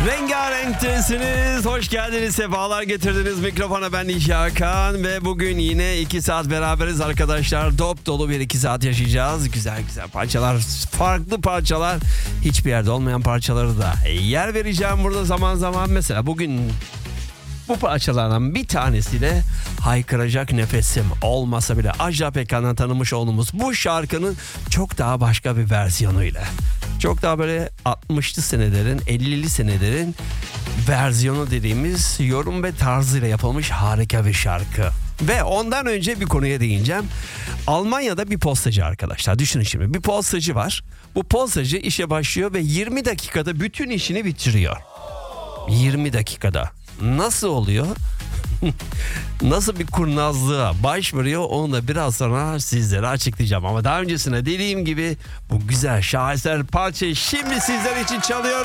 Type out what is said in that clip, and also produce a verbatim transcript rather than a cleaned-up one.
Rengarenktesiniz. Hoş geldiniz. Sefalar getirdiniz. Mikrofona ben İlker Hakan ve bugün yine iki saat beraberiz arkadaşlar. Dop dolu bir iki saat yaşayacağız. Güzel güzel parçalar, farklı parçalar. Hiçbir yerde olmayan parçaları da yer vereceğim burada zaman zaman. Mesela bugün bu parçalardan bir tanesiyle haykıracak nefesim olmasa bile Ajda Pekkan'dan tanımış olduğumuz bu şarkının çok daha başka bir versiyonuyla. Çok daha böyle altmışlı senelerin, ellili senelerin versiyonu dediğimiz yorum ve tarzıyla yapılmış harika bir şarkı. Ve ondan önce bir konuya değineceğim. Almanya'da bir postacı arkadaşlar. Düşünün şimdi bir postacı var. Bu postacı işe başlıyor ve yirmi dakikada bütün işini bitiriyor. yirmi dakikada. Nasıl oluyor? Nasıl bir kurnazlığa başvuruyor onu da biraz sonra sizlere açıklayacağım. Ama daha öncesine dediğim gibi bu güzel şaheser parçayı şimdi sizler için çalıyorum.